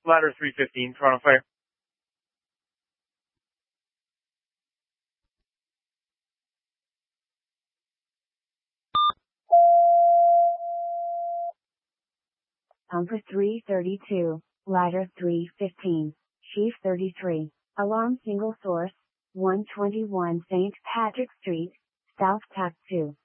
Ladder 315, Toronto Fire. Number 332, Ladder 315, Chief 33, Alarm Single Source, 121 St. Patrick Street, South Tact 2.